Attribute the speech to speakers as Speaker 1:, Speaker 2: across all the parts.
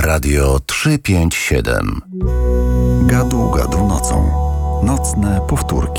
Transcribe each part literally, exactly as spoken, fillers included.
Speaker 1: Radio trzysta pięćdziesiąt siedem.
Speaker 2: Gadu, gadu nocą. Nocne powtórki.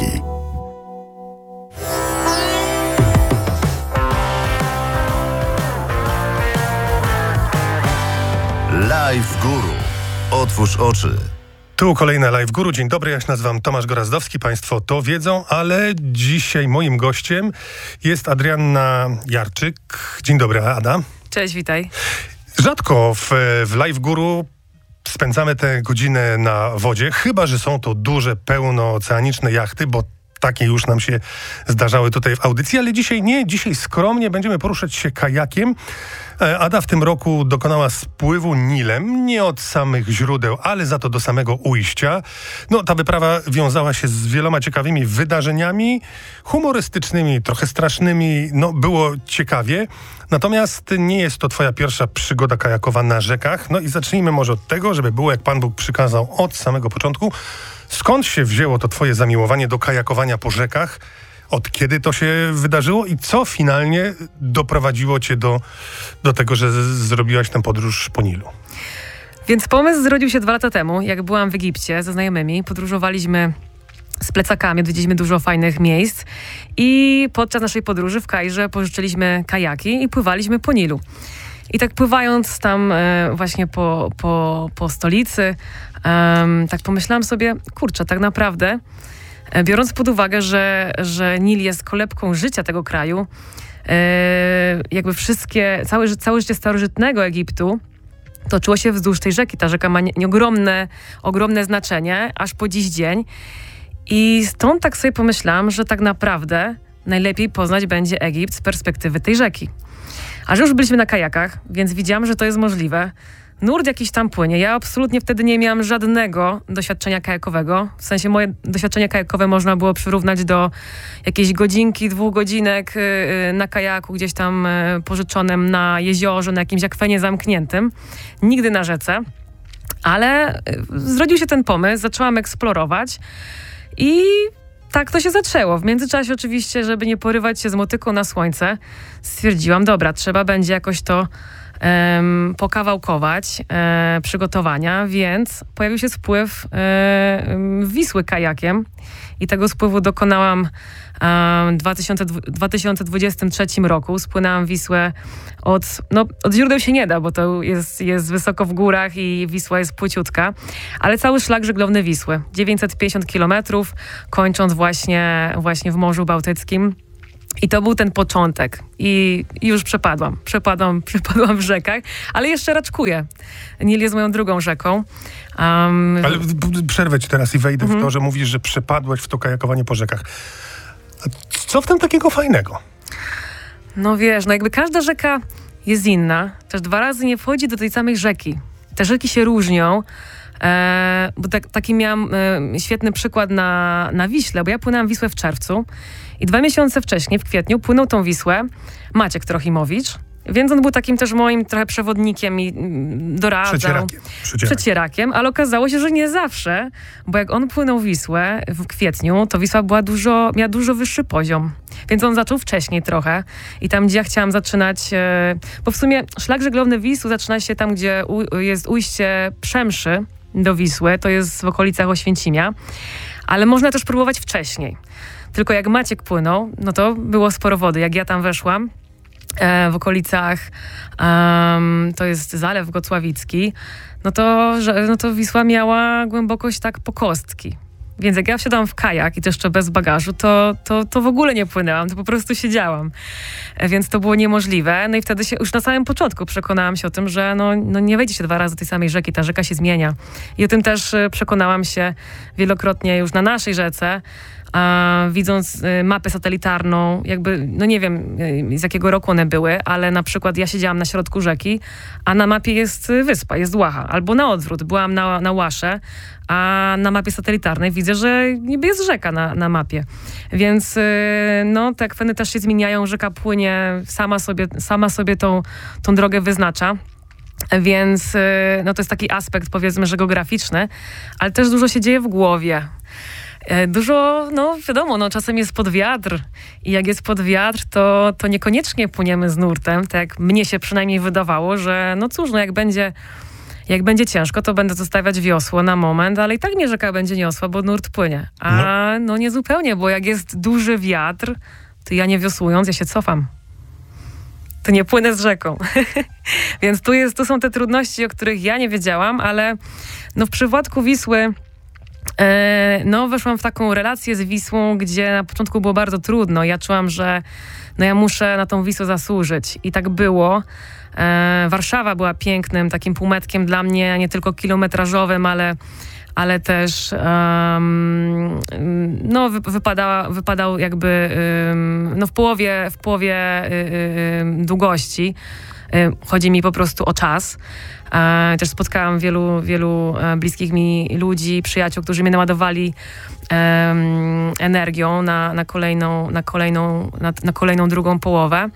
Speaker 1: Live Guru. Otwórz oczy.
Speaker 3: Tu kolejne Live Guru. Dzień dobry, ja się nazywam Tomasz Gorazdowski. Państwo to wiedzą, ale dzisiaj moim gościem jest Adrianna Jarczyk. Dzień dobry, Ada.
Speaker 4: Cześć, witaj.
Speaker 3: Rzadko w, w Live Guru spędzamy tę godzinę na wodzie, chyba że są to duże, pełnooceaniczne jachty, bo takie już nam się zdarzały tutaj w audycji, ale dzisiaj nie. Dzisiaj skromnie będziemy poruszać się kajakiem. Ada w tym roku dokonała spływu Nilem, nie od samych źródeł, ale za to do samego ujścia. No, ta wyprawa wiązała się z wieloma ciekawymi wydarzeniami, humorystycznymi, trochę strasznymi. No, było ciekawie. Natomiast nie jest to twoja pierwsza przygoda kajakowa na rzekach. No i zacznijmy może od tego, żeby było jak Pan Bóg przykazał od samego początku. Skąd się wzięło to twoje zamiłowanie do kajakowania po rzekach? Od kiedy to się wydarzyło i co finalnie doprowadziło cię do, do tego, że z- zrobiłaś tę podróż po Nilu?
Speaker 4: Więc pomysł zrodził się dwa lata temu, jak byłam w Egipcie ze znajomymi. Podróżowaliśmy z plecakami, odwiedziliśmy dużo fajnych miejsc i podczas naszej podróży w Kairze pożyczyliśmy kajaki i pływaliśmy po Nilu. I tak pływając tam e, właśnie po, po, po stolicy, e, tak pomyślałam sobie, kurczę, tak naprawdę e, biorąc pod uwagę, że, że Nil jest kolebką życia tego kraju, e, jakby wszystkie, całe, całe życie starożytnego Egiptu toczyło się wzdłuż tej rzeki. Ta rzeka ma nie, nie ogromne, ogromne znaczenie, aż po dziś dzień. I stąd tak sobie pomyślałam, że tak naprawdę najlepiej poznać będzie Egipt z perspektywy tej rzeki. A że już byliśmy na kajakach, więc widziałam, że to jest możliwe. Nurt jakiś tam płynie. Ja absolutnie wtedy nie miałam żadnego doświadczenia kajakowego. W sensie moje doświadczenie kajakowe można było przyrównać do jakiejś godzinki, dwóch godzinek yy, na kajaku gdzieś tam yy, pożyczonym na jeziorze, na jakimś akwenie zamkniętym. Nigdy na rzece. Ale yy, zrodził się ten pomysł, zaczęłam eksplorować i tak to się zaczęło. W międzyczasie oczywiście, żeby nie porywać się z motyką na słońce, stwierdziłam, dobra, trzeba będzie jakoś to um, pokawałkować, e, przygotowania, więc pojawił się spływ e, Wisły kajakiem i tego spływu dokonałam um, w dwa tysiące dwudziestym trzecim roku. Spłynęłam Wisłę od, no, od źródeł się nie da, bo to jest, jest wysoko w górach i Wisła jest płyciutka, ale cały szlak żeglowny Wisły, dziewięćset pięćdziesiąt kilometrów, kończąc właśnie, właśnie w Morzu Bałtyckim. I to był ten początek. I, i już przepadłam. Przepadłam, przepadłam w rzekach, ale jeszcze raczkuję. Nil jest moją drugą rzeką. Um,
Speaker 3: Ale przerwę ci teraz i wejdę mhm. w to, że mówisz, że przepadłaś w to kajakowanie po rzekach. A co w tym takiego fajnego?
Speaker 4: No wiesz, no jakby każda rzeka jest inna. Też dwa razy nie wchodzi do tej samej rzeki. Te rzeki się różnią. E, bo tak, taki miałam e, świetny przykład na, na Wiśle, bo ja płynęłam Wisłę w czerwcu i dwa miesiące wcześniej, w kwietniu, płynął tą Wisłę Maciek Trochimowicz, więc on był takim też moim trochę przewodnikiem i mm, doradzał.
Speaker 3: Przecierakiem. Przecierakiem.
Speaker 4: Przecierakiem, ale okazało się, że nie zawsze, bo jak on płynął Wisłę w kwietniu, to Wisła była dużo, miała dużo wyższy poziom. Więc on zaczął wcześniej trochę i tam, gdzie ja chciałam zaczynać, e, bo w sumie szlak żeglowny Wisły zaczyna się tam, gdzie u, jest ujście Przemszy do Wisły, to jest w okolicach Oświęcimia, ale można też próbować wcześniej. Tylko jak Maciek płynął, no to było sporo wody. Jak ja tam weszłam, e, w okolicach, um, to jest Zalew Gocławicki, no to, że, no to Wisła miała głębokość tak po kostki. Więc jak ja wsiadłam w kajak i to jeszcze bez bagażu, to, to, to w ogóle nie płynęłam, to po prostu siedziałam. E, więc to było niemożliwe. No i wtedy się już na samym początku przekonałam się o tym, że no, no nie wejdzie się dwa razy do tej samej rzeki, ta rzeka się zmienia. I o tym też e, przekonałam się wielokrotnie już na naszej rzece, a widząc y, mapę satelitarną, jakby, no nie wiem y, z jakiego roku one były, ale na przykład ja siedziałam na środku rzeki, a na mapie jest y, wyspa, jest Łacha, albo na odwrót, byłam na, na Łasze, a na mapie satelitarnej widzę, że niby jest rzeka na, na mapie. Więc y, no te akweny też się zmieniają, rzeka płynie, sama sobie, sama sobie tą, tą drogę wyznacza. Więc y, no to jest taki aspekt, powiedzmy, że geograficzny, ale też dużo się dzieje w głowie. Dużo, no wiadomo, no czasem jest pod wiatr i jak jest pod wiatr, to, to niekoniecznie płyniemy z nurtem, tak jak mnie się przynajmniej wydawało, że no cóż, no jak będzie, Jak będzie ciężko, to będę zostawiać wiosło na moment, ale i tak mnie rzeka będzie niosła, bo nurt płynie. A no, no nie zupełnie, bo jak jest duży wiatr, to ja nie wiosłując, ja się cofam. To nie płynę z rzeką. Więc tu, jest, tu są te trudności, o których ja nie wiedziałam, ale no w przypadku Wisły e, no weszłam w taką relację z Wisłą, gdzie na początku było bardzo trudno. Ja czułam, że no ja muszę na tą Wisłę zasłużyć. I tak było. E, Warszawa była pięknym takim półmetkiem dla mnie, nie tylko kilometrażowym, ale ale też um, no, wy, wypadała, wypadał jakby um, no, w połowie, w połowie y, y, długości. Y, chodzi mi po prostu o czas. E, też spotkałam wielu, wielu e, bliskich mi ludzi, przyjaciół, którzy mnie naładowali um, energią na, na, kolejną, na, kolejną, na, na kolejną drugą połowę.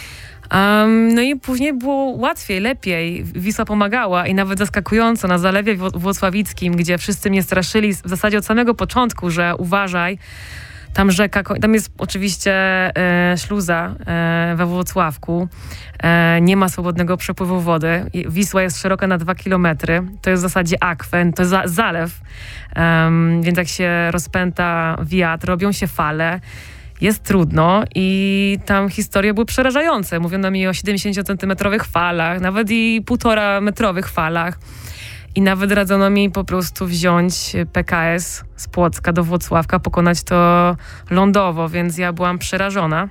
Speaker 4: Um, no i później było łatwiej, lepiej. Wisła pomagała i nawet zaskakująco na Zalewie Włocławickim, gdzie wszyscy mnie straszyli w zasadzie od samego początku, że uważaj, tam rzeka, tam jest oczywiście e, śluza e, we Włocławku, e, nie ma swobodnego przepływu wody. Wisła jest szeroka na dwa kilometry, to jest w zasadzie akwen, to jest za, zalew, um, więc jak się rozpęta wiatr, robią się fale. Jest trudno i tam historie były przerażające. Mówiono mi o siedemdziesięciocentymetrowych falach, nawet i półtora metrowych falach. I nawet radzono mi po prostu wziąć P K S z Płocka do Włocławka, pokonać to lądowo, więc ja byłam przerażona.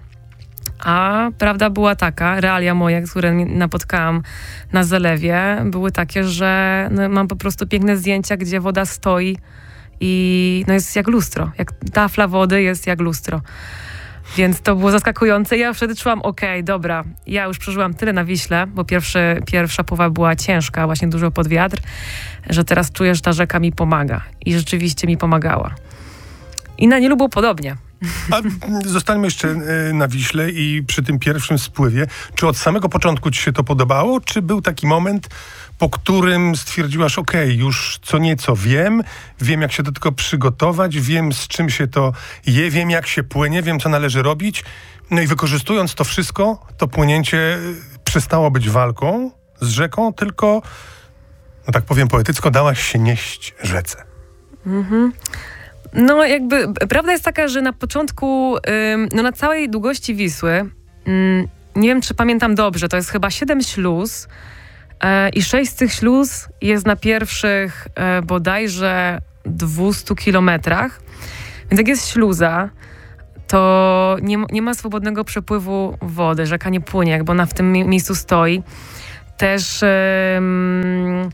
Speaker 4: A prawda była taka, realia moje, które napotkałam na zalewie, były takie, że no, mam po prostu piękne zdjęcia, gdzie woda stoi i no jest jak lustro. Jak tafla wody jest jak lustro. Więc to było zaskakujące. Ja wtedy czułam, okej, okay, dobra, ja już przeżyłam tyle na Wiśle, bo pierwszy, pierwsza połowa była ciężka, właśnie dużo pod wiatr, że teraz czuję, że ta rzeka mi pomaga. I rzeczywiście mi pomagała. I na Nilu było podobnie.
Speaker 3: A zostańmy jeszcze na Wiśle i przy tym pierwszym spływie. Czy od samego początku ci się to podobało, czy był taki moment, po którym stwierdziłaś, okej, okay, już co nieco wiem, wiem jak się do tego przygotować, wiem z czym się to je, wiem jak się płynie, wiem co należy robić. No i wykorzystując to wszystko, to płynięcie przestało być walką z rzeką, tylko, no tak powiem poetycko, dałaś się nieść rzece.
Speaker 4: Mhm. No jakby prawda jest taka, że na początku, ym, no na całej długości Wisły, ym, nie wiem czy pamiętam dobrze, to jest chyba siedem śluz yy, i sześć z tych śluz jest na pierwszych yy, bodajże dwustu kilometrach. Więc jak jest śluza, to nie, nie ma swobodnego przepływu wody, rzeka nie płynie, jakby ona w tym mi- miejscu stoi. Też Yy,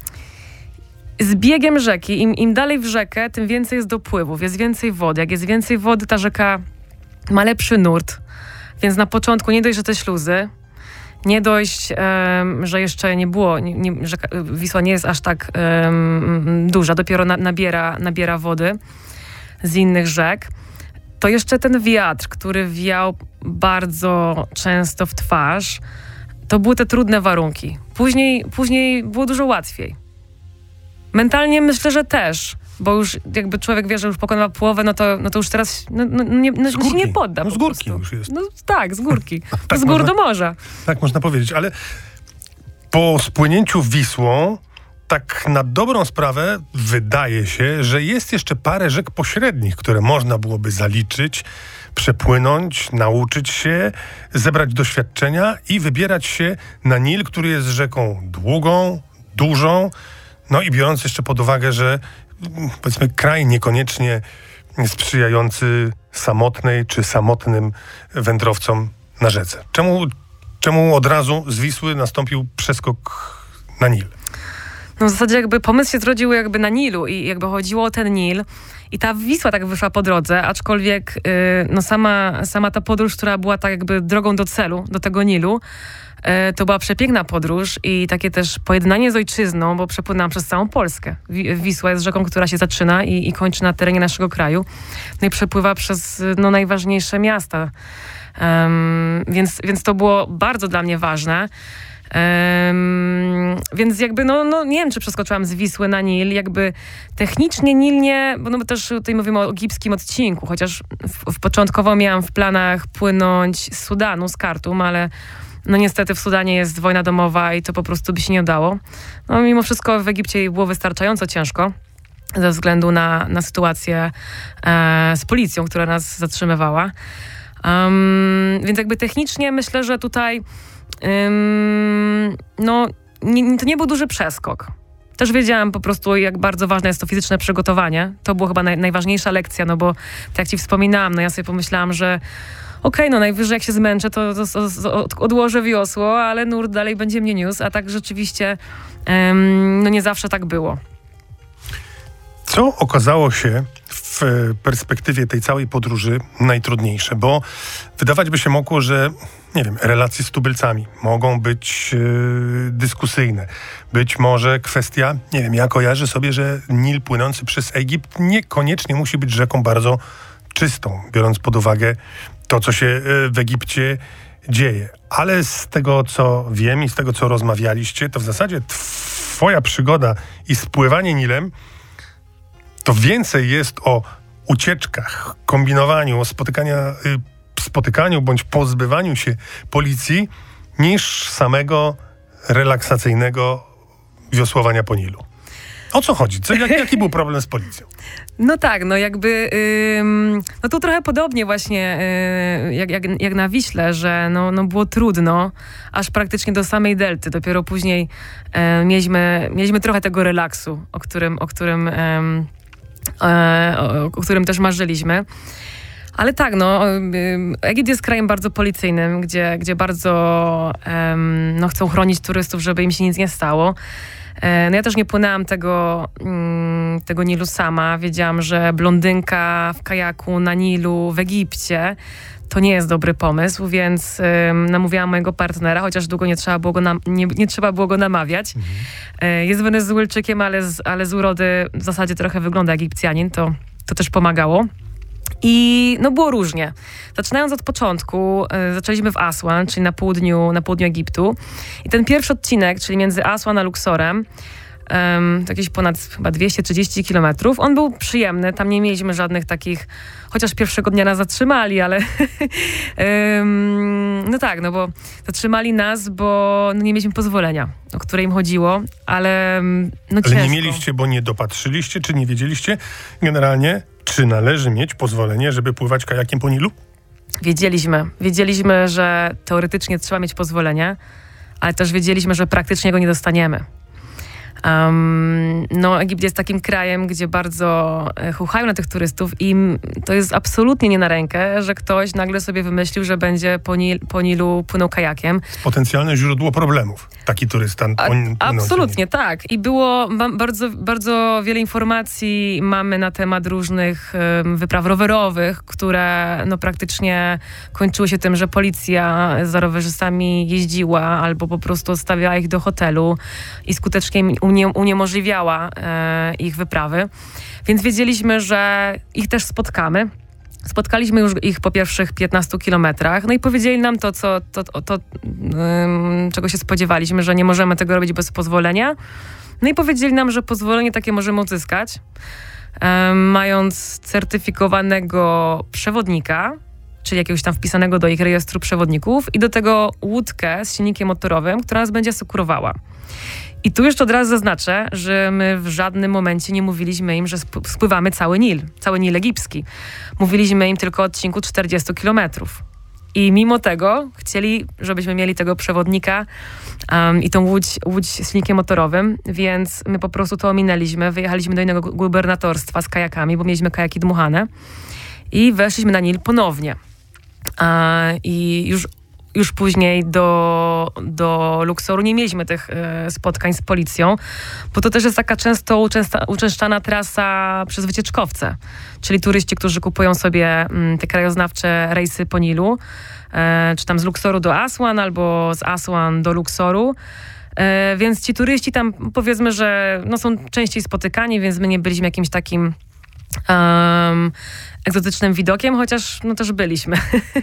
Speaker 4: z biegiem rzeki, im, im dalej w rzekę, tym więcej jest dopływów, jest więcej wody. Jak jest więcej wody, ta rzeka ma lepszy nurt. Więc na początku nie dość, że te śluzy, nie dość, um, że jeszcze nie było, nie, nie, rzeka, Wisła nie jest aż tak um, duża, dopiero na, nabiera, nabiera wody z innych rzek. To jeszcze ten wiatr, który wiał bardzo często w twarz, to były te trudne warunki. Później, później było dużo łatwiej. Mentalnie myślę, że też, bo już jakby człowiek wie, że już pokonał połowę, no to, no to już teraz no, no, nie, no, się nie podda.
Speaker 3: No z górki już jest.
Speaker 4: No tak, z górki.
Speaker 3: tak
Speaker 4: z gór
Speaker 3: można,
Speaker 4: do morza.
Speaker 3: Tak można powiedzieć, ale po spłynięciu Wisłą, tak na dobrą sprawę wydaje się, że jest jeszcze parę rzek pośrednich, które można byłoby zaliczyć, przepłynąć, nauczyć się, zebrać doświadczenia i wybierać się na Nil, który jest rzeką długą, dużą, no i biorąc jeszcze pod uwagę, że powiedzmy kraj niekoniecznie sprzyjający samotnej czy samotnym wędrowcom na rzece. Czemu, czemu od razu z Wisły nastąpił przeskok na Nil?
Speaker 4: No w zasadzie jakby pomysł się zrodził jakby na Nilu i jakby chodziło o ten Nil i ta Wisła tak wyszła po drodze, aczkolwiek yy, no sama, sama ta podróż, która była tak jakby drogą do celu, do tego Nilu, to była przepiękna podróż i takie też pojednanie z ojczyzną, bo przepłynęłam przez całą Polskę. Wisła jest rzeką, która się zaczyna i, i kończy na terenie naszego kraju. No i przepływa przez no, najważniejsze miasta. Um, więc, więc to było bardzo dla mnie ważne. Um, więc jakby, no, no nie wiem, czy przeskoczyłam z Wisły na Nil, jakby technicznie Nil nie, bo no też tutaj mówimy o egipskim odcinku, chociaż w, w początkowo miałam w planach płynąć z Sudanu, z Kartum, ale No niestety w Sudanie jest wojna domowa i to po prostu by się nie udało. No mimo wszystko w Egipcie było wystarczająco ciężko ze względu na, na sytuację e, z policją, która nas zatrzymywała. Um, więc jakby technicznie myślę, że tutaj um, no, nie, to nie był duży przeskok. Też wiedziałam po prostu, jak bardzo ważne jest to fizyczne przygotowanie. To była chyba naj, najważniejsza lekcja, no bo tak jak ci wspominałam, no ja sobie pomyślałam, że okej, okay, no najwyżej jak się zmęczę, to, to, to, to odłożę wiosło, ale nurt dalej będzie mnie niósł, a tak rzeczywiście um, no nie zawsze tak było.
Speaker 3: Co okazało się w perspektywie tej całej podróży najtrudniejsze? Bo wydawać by się mogło, że nie wiem, relacje z tubylcami mogą być yy, dyskusyjne. Być może kwestia, nie wiem, ja kojarzę sobie, że Nil płynący przez Egipt niekoniecznie musi być rzeką bardzo czystą, biorąc pod uwagę to, co się yy, w Egipcie dzieje. Ale z tego, co wiem i z tego, co rozmawialiście, to w zasadzie twoja przygoda i spływanie Nilem to więcej jest o ucieczkach, kombinowaniu, o spotykania, y, spotykaniu bądź pozbywaniu się policji, niż samego relaksacyjnego wiosłowania po Nilu. O co chodzi? Co, jak, jaki był problem z policją?
Speaker 4: No tak, no jakby, ym, no tu trochę podobnie właśnie yy, jak, jak, jak na Wiśle, że no, no było trudno, aż praktycznie do samej Delty. Dopiero później yy, mieliśmy, mieliśmy trochę tego relaksu, o którym, o którym, yy, yy, o, o którym też marzyliśmy. Ale tak, no, Egipt jest krajem bardzo policyjnym, gdzie, gdzie bardzo um, no, chcą chronić turystów, żeby im się nic nie stało. No ja też nie płynęłam tego, um, tego Nilu sama. Wiedziałam, że blondynka w kajaku na Nilu w Egipcie to nie jest dobry pomysł, więc um, namówiłam mojego partnera, chociaż długo nie trzeba było go, nam- nie, nie trzeba było go namawiać. Mhm. Jest Wenezuelczykiem, ale z, ale z urody w zasadzie trochę wygląda Egipcjanin, to, to też pomagało. I no było różnie. Zaczynając od początku, y, zaczęliśmy w Aswan, czyli na południu, na południu Egiptu. I ten pierwszy odcinek, czyli między Aswan a Luxorem, um, to jakieś ponad chyba dwieście trzydzieści kilometrów, on był przyjemny. Tam nie mieliśmy żadnych takich, chociaż pierwszego dnia nas zatrzymali, ale um, no tak, no bo zatrzymali nas, bo no nie mieliśmy pozwolenia, o które im chodziło, ale no ciężko.
Speaker 3: Ale nie mieliście, bo nie dopatrzyliście, czy nie wiedzieliście generalnie, czy należy mieć pozwolenie, żeby pływać kajakiem po Nilu?
Speaker 4: Wiedzieliśmy. Wiedzieliśmy, że teoretycznie trzeba mieć pozwolenie, ale też wiedzieliśmy, że praktycznie go nie dostaniemy. Um, no, Egipt jest takim krajem, gdzie bardzo chuchają na tych turystów i to jest absolutnie nie na rękę, że ktoś nagle sobie wymyślił, że będzie po, Nil, po Nilu płynął kajakiem.
Speaker 3: Potencjalne źródło problemów. Taki turysta.
Speaker 4: A, absolutnie, tak. I było bardzo, bardzo wiele informacji mamy na temat różnych um, wypraw rowerowych, które no, praktycznie kończyły się tym, że policja za rowerzystami jeździła albo po prostu odstawiała ich do hotelu i skutecznie unie, uniemożliwiała e, ich wyprawy. Więc wiedzieliśmy, że ich też spotkamy. Spotkaliśmy już ich po pierwszych piętnastu kilometrach, no i powiedzieli nam to, co, to, to, to um, czego się spodziewaliśmy, że nie możemy tego robić bez pozwolenia. No i powiedzieli nam, że pozwolenie takie możemy uzyskać, um, mając certyfikowanego przewodnika, czyli jakiegoś tam wpisanego do ich rejestru przewodników i do tego łódkę z silnikiem motorowym, która nas będzie asekurowała. I tu jeszcze od razu zaznaczę, że my w żadnym momencie nie mówiliśmy im, że spływamy cały Nil, cały Nil egipski. Mówiliśmy im tylko o odcinku czterdziestu kilometrów. I mimo tego chcieli, żebyśmy mieli tego przewodnika um, i tą łódź, łódź z silnikiem motorowym, więc my po prostu to ominęliśmy. Wyjechaliśmy do innego gubernatorstwa z kajakami, bo mieliśmy kajaki dmuchane i weszliśmy na Nil ponownie. Uh, I już Już później do, do Luxoru nie mieliśmy tych e, spotkań z policją, bo to też jest taka często uczęsta, uczęszczana trasa przez wycieczkowce, czyli turyści, którzy kupują sobie m, te krajoznawcze rejsy po Nilu, e, czy tam z Luxoru do Aswan, albo z Aswan do Luxoru. E, więc ci turyści tam powiedzmy, że no, są częściej spotykani, więc my nie byliśmy jakimś takim um, egzotycznym widokiem, chociaż no, też byliśmy.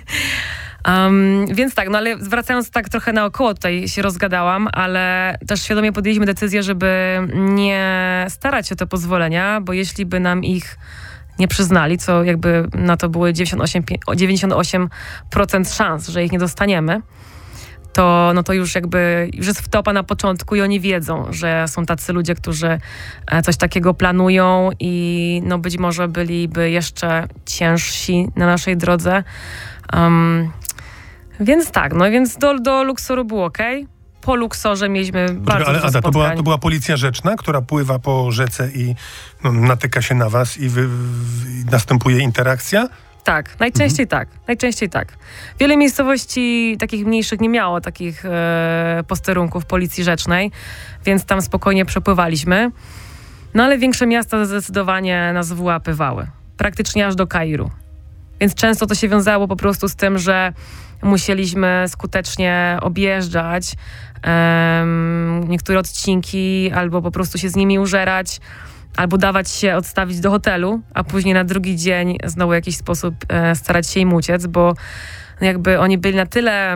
Speaker 4: Um, więc tak, no ale wracając tak trochę naokoło, tutaj się rozgadałam, ale też świadomie podjęliśmy decyzję, żeby nie starać się o te pozwolenia, bo jeśli by nam ich nie przyznali, co jakby na to były dziewięćdziesiąt osiem procent szans, że ich nie dostaniemy, to, no to już jakby już jest wtopa na początku i oni wiedzą, że są tacy ludzie, którzy e, coś takiego planują i no być może byliby jeszcze ciężsi na naszej drodze. Um, więc tak, no więc do, do Luksoru było okej. Po Luksorze mieliśmy bardzo
Speaker 3: Ale
Speaker 4: dużo
Speaker 3: Ada, to była,
Speaker 4: spotkań.
Speaker 3: to była policja rzeczna, która pływa po rzece i no, natyka się na was i, wy, w, i następuje interakcja?
Speaker 4: Tak, najczęściej
Speaker 3: Mhm.
Speaker 4: tak, najczęściej tak. Wiele miejscowości takich mniejszych nie miało takich e, posterunków policji rzecznej, więc tam spokojnie przepływaliśmy. No ale większe miasta zdecydowanie nas wyłapywały. Praktycznie aż do Kairu. Więc często to się wiązało po prostu z tym, że musieliśmy skutecznie objeżdżać um, niektóre odcinki albo po prostu się z nimi użerać, albo dawać się odstawić do hotelu, a później na drugi dzień znowu w jakiś sposób e, starać się im uciec, bo jakby oni byli na tyle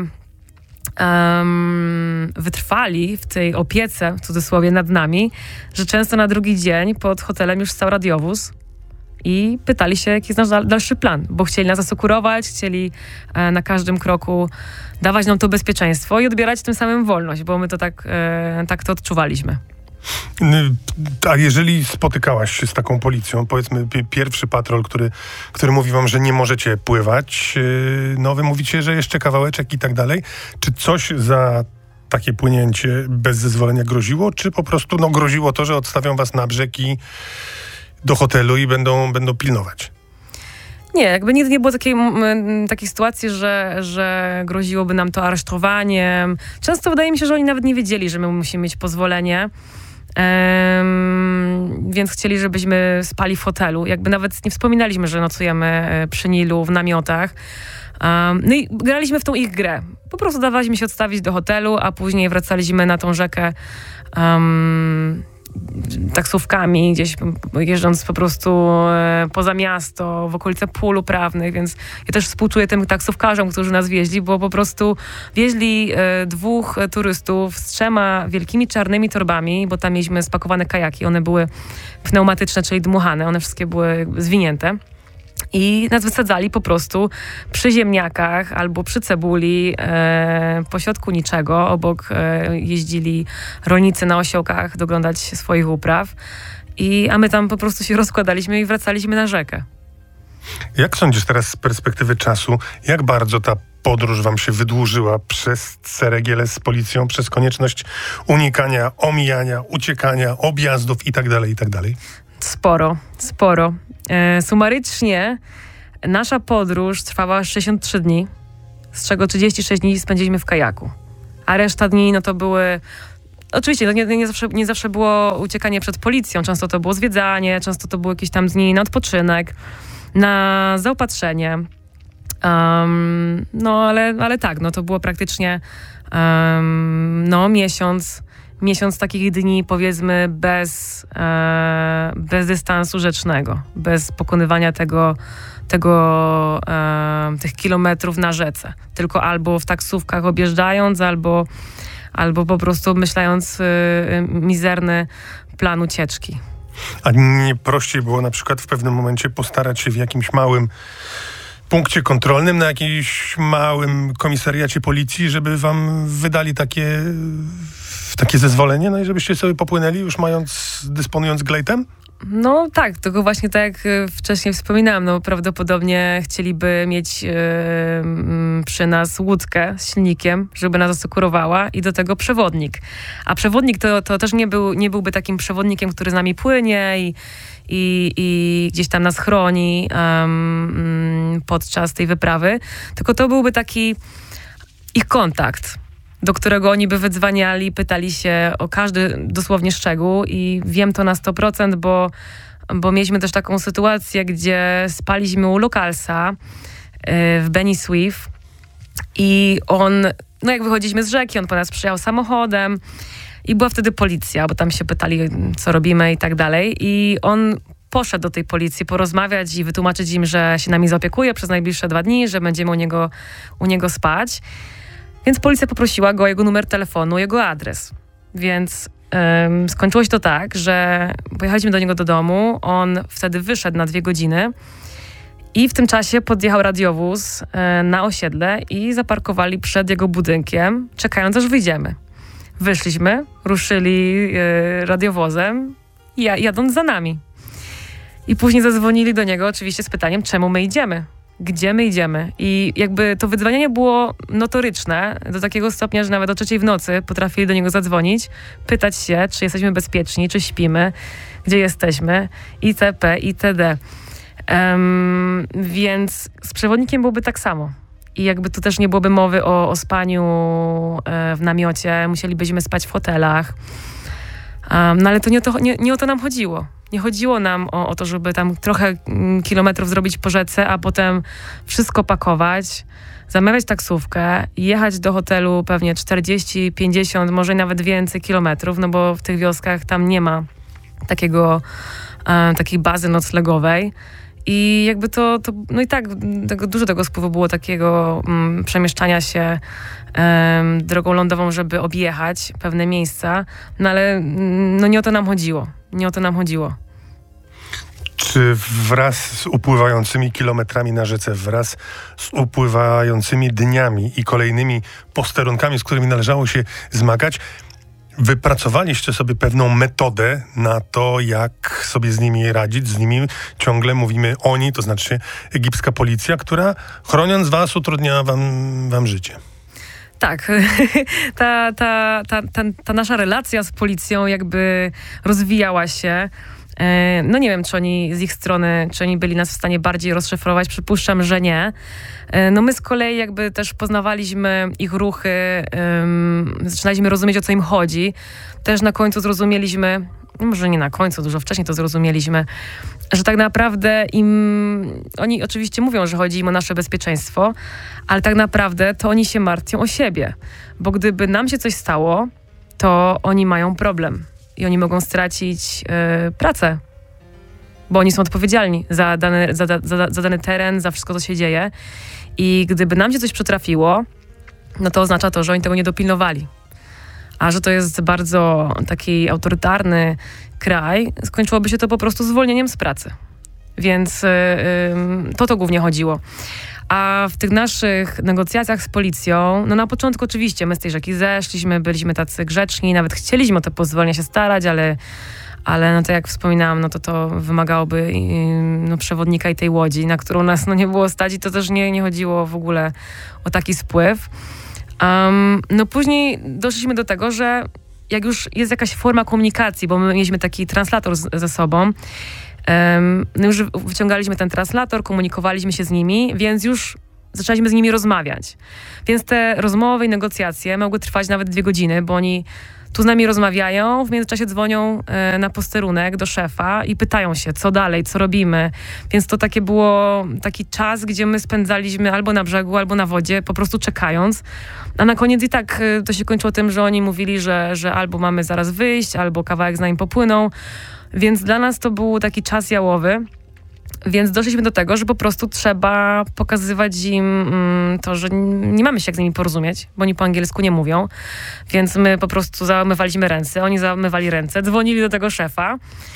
Speaker 4: um, wytrwali w tej opiece, w cudzysłowie, nad nami, że często na drugi dzień pod hotelem już stał radiowóz i pytali się, jaki jest nasz dal- dalszy plan, bo chcieli nas asekurować, chcieli e, na każdym kroku dawać nam to bezpieczeństwo i odbierać tym samym wolność, bo my to tak, e, tak to odczuwaliśmy.
Speaker 3: A jeżeli spotykałaś się z taką policją, powiedzmy pi- pierwszy patrol, który, który mówi wam, że nie możecie pływać, yy, no wy mówicie, że jeszcze kawałeczek i tak dalej, czy coś za takie płynięcie bez zezwolenia groziło, czy po prostu no, groziło to, że odstawią was na brzeg i do hotelu i będą, będą pilnować?
Speaker 4: Nie, jakby nigdy nie było takiej, m, takiej sytuacji, że, że groziłoby nam to aresztowaniem. Często wydaje mi się, że oni nawet nie wiedzieli, że my musimy mieć pozwolenie. Um, więc chcieli, żebyśmy spali w hotelu. Jakby nawet nie wspominaliśmy, że nocujemy przy Nilu w namiotach. Um, no i graliśmy w tą ich grę. Po prostu dawaliśmy się odstawić do hotelu, a później wracaliśmy na tą rzekę um, taksówkami, gdzieś jeżdżąc po prostu e, poza miasto, w okolice pól uprawnych, więc ja też współczuję tym taksówkarzom, którzy nas wieźli, bo po prostu wieźli e, dwóch turystów z trzema wielkimi czarnymi torbami, bo tam mieliśmy spakowane kajaki, one były pneumatyczne, czyli dmuchane, one wszystkie były zwinięte. I nas wysadzali po prostu przy ziemniakach albo przy cebuli, e, pośrodku niczego. Obok e, jeździli rolnicy na osiołkach doglądać swoich upraw. I, a my tam po prostu się rozkładaliśmy i wracaliśmy na rzekę.
Speaker 3: Jak sądzisz teraz z perspektywy czasu, jak bardzo ta podróż wam się wydłużyła przez ceregiele z policją, przez konieczność unikania, omijania, uciekania, objazdów i tak dalej, i tak dalej?
Speaker 4: Sporo, sporo. E, sumarycznie nasza podróż trwała sześćdziesiąt trzy dni, z czego trzydzieści sześć dni spędziliśmy w kajaku. A reszta dni no to były... Oczywiście no nie, nie, zawsze, nie zawsze było uciekanie przed policją. Często to było zwiedzanie, często to były jakieś tam dni na odpoczynek, na zaopatrzenie. Um, no ale, ale tak, no to było praktycznie um, no miesiąc... Miesiąc takich dni, powiedzmy, bez, e, bez dystansu rzecznego, bez pokonywania tego, tego, e, tych kilometrów na rzece. Tylko albo w taksówkach objeżdżając, albo, albo po prostu myślając e, mizerny plan ucieczki.
Speaker 3: A nie prościej było na przykład w pewnym momencie postarać się w jakimś małym punkcie kontrolnym, na jakimś małym komisariacie policji, żeby wam wydali takie, takie zezwolenie, no i żebyście sobie popłynęli już mając, dysponując glejtem?
Speaker 4: No tak, tylko właśnie tak jak y, wcześniej wspominałam, no prawdopodobnie chcieliby mieć y, y, przy nas łódkę z silnikiem, żeby nas asekurowała i do tego przewodnik. A przewodnik to, to też nie, był, nie byłby takim przewodnikiem, który z nami płynie i, i, i gdzieś tam nas chroni um, podczas tej wyprawy, tylko to byłby taki ich kontakt, do którego oni by wydzwaniali, pytali się o każdy dosłownie szczegół i wiem to na sto procent, bo, bo mieliśmy też taką sytuację, gdzie spaliśmy u lokalsa yy, w Beni Suef i on, no jak wychodziliśmy z rzeki, on po nas przyjechał samochodem i była wtedy policja, bo tam się pytali, co robimy i tak dalej i on poszedł do tej policji porozmawiać i wytłumaczyć im, że się nami zaopiekuje przez najbliższe dwa dni, że będziemy u niego, u niego spać. Więc policja poprosiła go o jego numer telefonu, jego adres. Więc um, skończyło się to tak, że pojechaliśmy do niego do domu, on wtedy wyszedł na dwie godziny I w tym czasie podjechał radiowóz e, na osiedle i zaparkowali przed jego budynkiem, czekając aż wyjdziemy. Wyszliśmy, ruszyli e, radiowozem, ja, jadąc za nami. I później zadzwonili do niego oczywiście z pytaniem, czemu my idziemy. Gdzie my idziemy? I jakby to wydzwanianie było notoryczne do takiego stopnia, że nawet o trzeciej w nocy potrafili do niego zadzwonić, pytać się, czy jesteśmy bezpieczni, czy śpimy, gdzie jesteśmy, itp., itd. Um, więc z przewodnikiem byłoby tak samo. I jakby tu też nie byłoby mowy o, o spaniu e, w namiocie, musielibyśmy spać w hotelach. Um, no ale to nie o to, nie, nie o to nam chodziło. Nie chodziło nam o, o to, żeby tam trochę mm, kilometrów zrobić po rzece, a potem wszystko pakować, zamawiać taksówkę i jechać do hotelu pewnie czterdzieści, pięćdziesiąt, może nawet więcej kilometrów, no bo w tych wioskach tam nie ma takiego, e, takiej bazy noclegowej. I jakby to, to no i tak tego, dużo tego spływu było takiego um, przemieszczania się um, drogą lądową, żeby objechać pewne miejsca, no ale um, no nie o to nam chodziło. Nie o to nam chodziło.
Speaker 3: Czy wraz z upływającymi kilometrami na rzece, wraz z upływającymi dniami i kolejnymi posterunkami, z którymi należało się zmagać, wypracowaliście sobie pewną metodę na to, jak sobie z nimi radzić, z nimi ciągle mówimy oni, to znaczy egipska policja, która chroniąc was utrudniała wam, wam życie.
Speaker 4: Tak, ta, ta, ta, ta, ta nasza relacja z policją jakby rozwijała się. No nie wiem, czy oni z ich strony, czy oni byli nas w stanie bardziej rozszyfrować. Przypuszczam, że nie. No my z kolei jakby też poznawaliśmy ich ruchy, um, zaczynaliśmy rozumieć, o co im chodzi. Też na końcu zrozumieliśmy, no może nie na końcu, dużo wcześniej to zrozumieliśmy, że tak naprawdę im, oni oczywiście mówią, że chodzi im o nasze bezpieczeństwo, ale tak naprawdę to oni się martwią o siebie. Bo gdyby nam się coś stało, to oni mają problem. I oni mogą stracić y, pracę, bo oni są odpowiedzialni za dany, za, za, za dany teren, za wszystko, co się dzieje. I gdyby nam się coś przytrafiło, no to oznacza to, że oni tego nie dopilnowali. A że to jest bardzo taki autorytarny kraj, skończyłoby się to po prostu zwolnieniem z pracy. Więc y, y, to to głównie chodziło. A w tych naszych negocjacjach z policją, no na początku oczywiście my z tej rzeki zeszliśmy, byliśmy tacy grzeczni, nawet chcieliśmy o te pozwolenia się starać, ale, ale no to jak wspominałam, no to to wymagałoby no, przewodnika i tej łodzi, na którą nas no, nie było stać i to też nie, nie chodziło w ogóle o taki spływ. Um, no później doszliśmy do tego, że jak już jest jakaś forma komunikacji, bo my mieliśmy taki translator z, ze sobą, Um, no już wyciągaliśmy ten translator, komunikowaliśmy się z nimi, więc już zaczęliśmy z nimi rozmawiać. Więc te rozmowy i negocjacje mogły trwać nawet dwie godziny, bo oni tu z nami rozmawiają, w międzyczasie dzwonią e, na posterunek do szefa i pytają się, co dalej, co robimy. Więc to takie było taki czas, gdzie my spędzaliśmy albo na brzegu, albo na wodzie, po prostu czekając. A na koniec i tak e, to się kończyło tym, że oni mówili, że, że albo mamy zaraz wyjść, albo kawałek z nami popłyną. Więc dla nas to był taki czas jałowy, więc doszliśmy do tego, że po prostu trzeba pokazywać im mm, to, że nie mamy się jak z nimi porozumieć, bo oni po angielsku nie mówią, więc my po prostu załamywaliśmy ręce, oni załamywali ręce, dzwonili do tego szefa,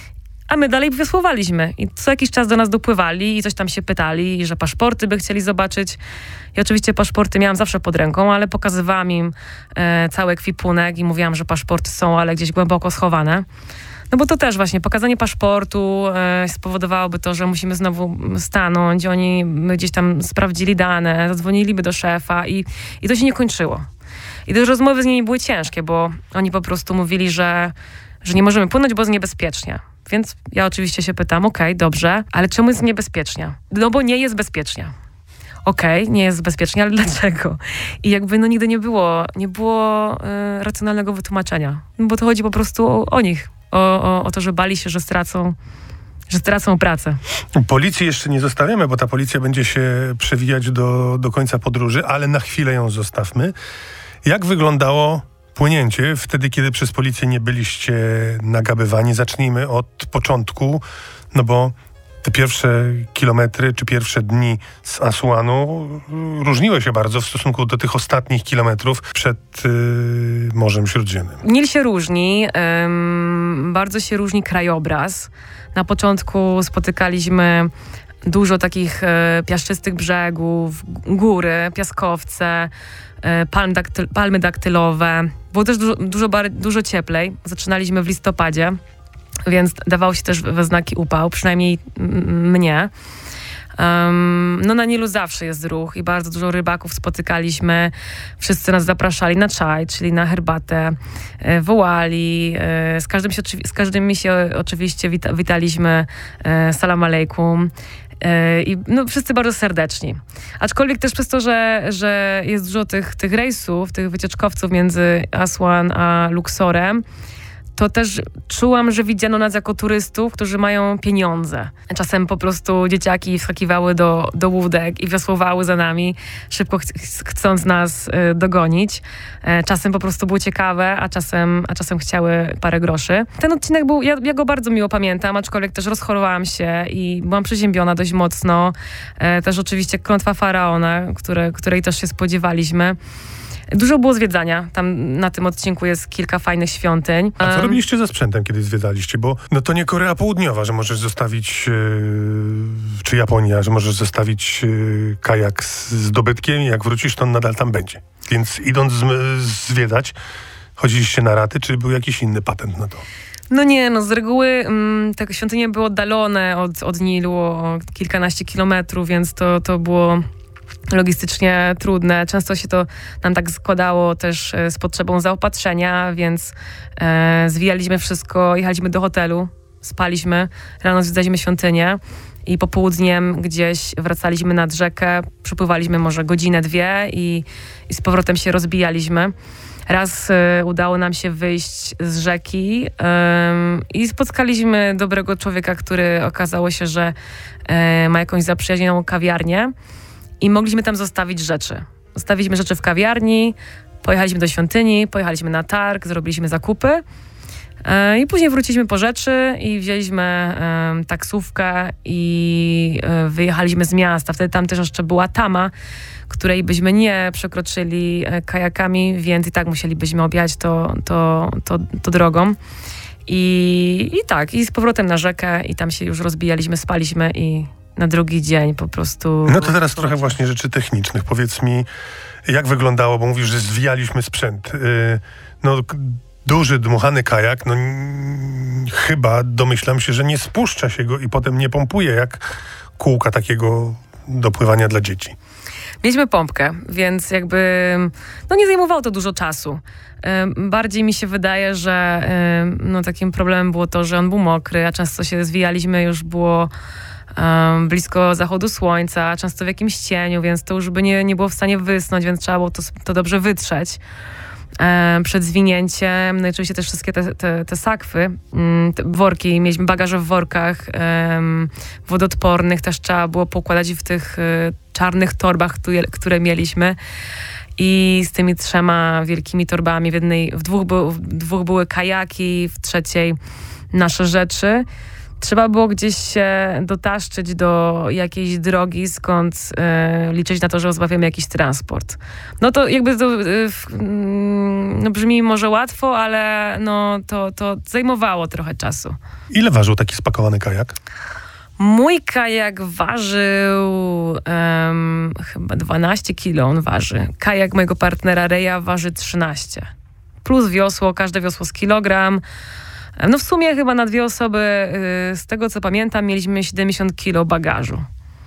Speaker 4: a my dalej wysłowaliśmy i co jakiś czas do nas dopływali i coś tam się pytali, i że paszporty by chcieli zobaczyć. I oczywiście paszporty miałam zawsze pod ręką, ale pokazywałam im e, cały ekwipunek i mówiłam, że paszporty są, ale gdzieś głęboko schowane. No bo to też właśnie pokazanie paszportu e, spowodowałoby to, że musimy znowu stanąć, oni gdzieś tam sprawdzili dane, zadzwoniliby do szefa i, i to się nie kończyło. I te rozmowy z nimi były ciężkie, bo oni po prostu mówili, że, że nie możemy płynąć, bo jest niebezpiecznie. Więc ja oczywiście się pytam, okej, okay, dobrze, ale czemu jest niebezpiecznie? No bo nie jest bezpiecznie. Okej, okay, nie jest bezpiecznie, ale dlaczego? I jakby no nigdy nie było, nie było e, racjonalnego wytłumaczenia. No bo to chodzi po prostu o, o nich. O, o, o to, że bali się, że stracą, że stracą pracę.
Speaker 3: Policji jeszcze nie zostawiamy, bo ta policja będzie się przewijać do, do końca podróży, ale na chwilę ją zostawmy. Jak wyglądało płynięcie wtedy, kiedy przez policję nie byliście nagabywani? Zacznijmy od początku, no bo te pierwsze kilometry czy pierwsze dni z Asuanu różniły się bardzo w stosunku do tych ostatnich kilometrów przed yy, Morzem Śródziemnym.
Speaker 4: Nil się różni, ym, bardzo się różni krajobraz. Na początku spotykaliśmy Dużo takich e, piaszczystych brzegów, góry, piaskowce, e, palm daktyl, palmy daktylowe. Było też dużo, dużo, bar, dużo cieplej. Zaczynaliśmy w listopadzie, więc dawało się też we znaki upał, przynajmniej m- mnie. Um, no na Nilu zawsze jest ruch i bardzo dużo rybaków spotykaliśmy. Wszyscy nas zapraszali na czaj, czyli na herbatę, e, wołali. E, z, każdym się, z każdym mi się oczywiście wita, witaliśmy e, salam alejkum. E, I no, wszyscy bardzo serdeczni. Aczkolwiek też przez to, że, że jest dużo tych, tych rejsów, tych wycieczkowców między Aswan a Luxorem, to też czułam, że widziano nas jako turystów, którzy mają pieniądze. Czasem po prostu dzieciaki wskakiwały do, do łódek i wiosłowały za nami, szybko ch- chcąc nas y, dogonić. E, czasem po prostu było ciekawe, a czasem, a czasem chciały parę groszy. Ten odcinek był, ja, ja go bardzo miło pamiętam, aczkolwiek też rozchorowałam się i byłam przeziębiona dość mocno. E, też oczywiście klątwa faraona, które, której też się spodziewaliśmy. Dużo było zwiedzania. Tam na tym odcinku jest kilka fajnych świątyń.
Speaker 3: A co
Speaker 4: Um,
Speaker 3: robiliście ze sprzętem, kiedy zwiedzaliście? Bo no to nie Korea Południowa, że możesz zostawić, yy, czy Japonia, że możesz zostawić yy, kajak z, z dobytkiem i jak wrócisz, to on nadal tam będzie. Więc idąc z, zwiedzać, chodziliście na raty, czy był jakiś inny patent na to?
Speaker 4: No nie, no z reguły mm, te świątynie były oddalone od, od Nilu o kilkanaście kilometrów, więc to, to było logistycznie trudne. Często się to nam tak składało też e, z potrzebą zaopatrzenia, więc e, zwijaliśmy wszystko, jechaliśmy do hotelu, spaliśmy, rano zwiedzaliśmy świątynię i popołudniem gdzieś wracaliśmy nad rzekę, przepływaliśmy może godzinę, dwie i, i z powrotem się rozbijaliśmy. Raz e, udało nam się wyjść z rzeki e, i spotkaliśmy dobrego człowieka, który okazało się, że e, ma jakąś zaprzyjaźnioną kawiarnię. I mogliśmy tam zostawić rzeczy. Zostawiliśmy rzeczy w kawiarni, pojechaliśmy do świątyni, pojechaliśmy na targ, zrobiliśmy zakupy e, i później wróciliśmy po rzeczy i wzięliśmy e, taksówkę i e, wyjechaliśmy z miasta. Wtedy tam też jeszcze była tama, której byśmy nie przekroczyli e, kajakami, więc i tak musielibyśmy objechać to, to, to, to drogą. I, I tak, i z powrotem na rzekę i tam się już rozbijaliśmy, spaliśmy i na drugi dzień po prostu...
Speaker 3: No to teraz trochę właśnie rzeczy technicznych. Powiedz mi, jak wyglądało, bo mówisz, że zwijaliśmy sprzęt. Yy, no duży, dmuchany kajak, no n- chyba domyślam się, że nie spuszcza się go i potem nie pompuje jak kółka takiego do pływania dla dzieci.
Speaker 4: Mieliśmy pompkę, więc jakby no nie zajmowało to dużo czasu. Ym, bardziej mi się wydaje, że ym, no takim problemem było to, że on był mokry, a często się zwijaliśmy, już było Um, blisko zachodu słońca, często w jakimś cieniu, więc to już by nie, nie było w stanie wysnąć, więc trzeba było to, to dobrze wytrzeć um, przed zwinięciem. No i oczywiście też wszystkie te, te, te sakwy, um, te worki, mieliśmy bagaże w workach um, wodoodpornych, też trzeba było poukładać w tych y, czarnych torbach, które, które mieliśmy. I z tymi trzema wielkimi torbami, w jednej, w dwóch, był, w dwóch były kajaki, w trzeciej nasze rzeczy. Trzeba było gdzieś się dotaszczyć do jakiejś drogi, skąd e, liczyć na to, że rozmawiamy jakiś transport. No to jakby to e, w, no brzmi może łatwo, ale no to, to zajmowało trochę czasu.
Speaker 3: Ile ważył taki spakowany kajak?
Speaker 4: Mój kajak ważył um, chyba dwanaście kilo on waży. Kajak mojego partnera Reja waży trzynaście. Plus wiosło, każde wiosło z kilogram. No w sumie chyba na dwie osoby, z tego co pamiętam, mieliśmy siedemdziesiąt kilo bagażu.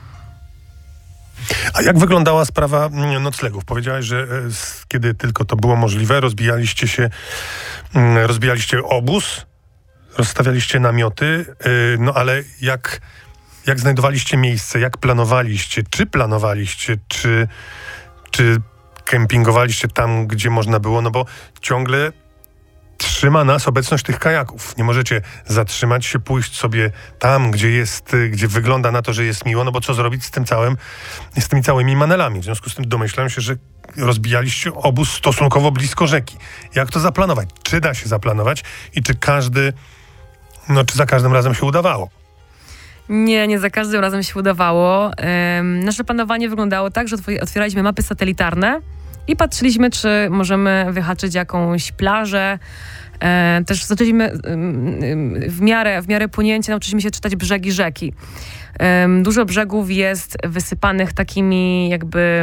Speaker 3: A jak wyglądała sprawa noclegów? Powiedziałaś, że kiedy tylko to było możliwe, rozbijaliście się, rozbijaliście obóz, rozstawialiście namioty, no ale jak, jak znajdowaliście miejsce, jak planowaliście, czy planowaliście, czy, czy kempingowaliście tam, gdzie można było, no bo ciągle trzyma nas obecność tych kajaków. Nie możecie zatrzymać się, pójść sobie tam, gdzie jest, gdzie wygląda na to, że jest miło, no bo co zrobić z tym całym, z tymi całymi manelami. W związku z tym domyślam się, że rozbijaliście obóz stosunkowo blisko rzeki. Jak to zaplanować? Czy da się zaplanować i czy każdy, no czy za każdym razem się udawało?
Speaker 4: Nie, nie za każdym razem się udawało. Um, nasze planowanie wyglądało tak, że otwieraliśmy mapy satelitarne i patrzyliśmy, czy możemy wyhaczyć jakąś plażę E, też zaczęliśmy w miarę, w miarę płynięcia nauczyliśmy się czytać brzegi rzeki. E, dużo brzegów jest wysypanych takimi jakby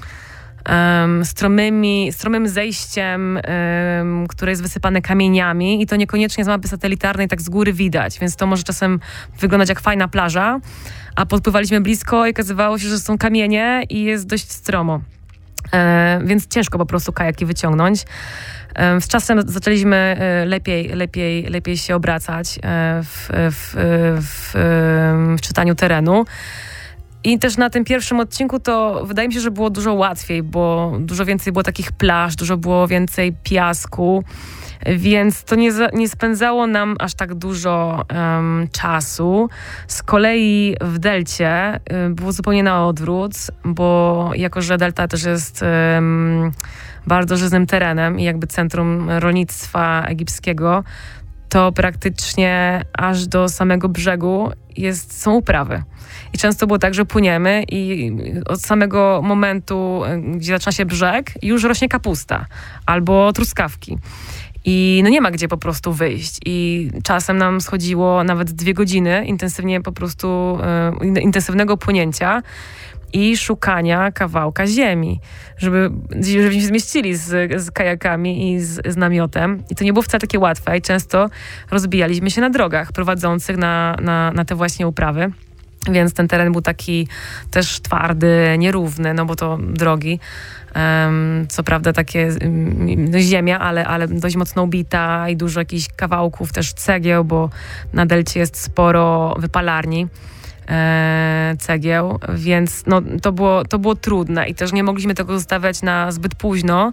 Speaker 4: Um, stromymi, stromym zejściem, um, które jest wysypane kamieniami i to niekoniecznie z mapy satelitarnej tak z góry widać, więc to może czasem wyglądać jak fajna plaża, a podpływaliśmy blisko i okazywało się, że są kamienie i jest dość stromo. E, więc ciężko po prostu kajaki wyciągnąć. E, z czasem zaczęliśmy e, lepiej, lepiej, lepiej się obracać e, w, w, w, w, w czytaniu terenu. I też na tym pierwszym odcinku to wydaje mi się, że było dużo łatwiej, bo dużo więcej było takich plaż, dużo było więcej piasku, więc to nie, za, nie spędzało nam aż tak dużo um, czasu. Z kolei w Delcie um, było zupełnie na odwrót, bo jako, że Delta też jest um, bardzo żyznym terenem i jakby centrum rolnictwa egipskiego, to praktycznie aż do samego brzegu jest, są uprawy. I często było tak, że płyniemy i od samego momentu, gdzie zaczyna się brzeg, już rośnie kapusta albo truskawki. I no nie ma gdzie po prostu wyjść. I czasem nam schodziło nawet dwie godziny intensywnie po prostu, e, intensywnego płynięcia i szukania kawałka ziemi, żeby, żebyśmy się zmieścili z, z kajakami i z, z namiotem. I to nie było wcale takie łatwe i często rozbijaliśmy się na drogach prowadzących na, na, na te właśnie uprawy. Więc ten teren był taki też twardy, nierówny, no bo to drogi. Um, co prawda takie no, ziemia, ale, ale dość mocno ubita i dużo jakichś kawałków też cegieł, bo na Delcie jest sporo wypalarni e, cegieł, więc no, to, było, to było trudne i też nie mogliśmy tego zostawiać na zbyt późno,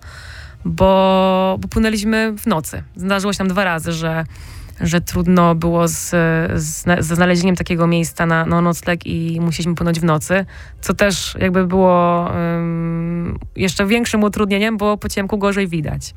Speaker 4: bo, bo płynęliśmy w nocy. Zdarzyło się nam dwa razy, że że trudno było z, z, ze znalezieniem takiego miejsca na, na nocleg i musieliśmy płynąć w nocy, co też jakby było um, jeszcze większym utrudnieniem, bo po ciemku gorzej widać.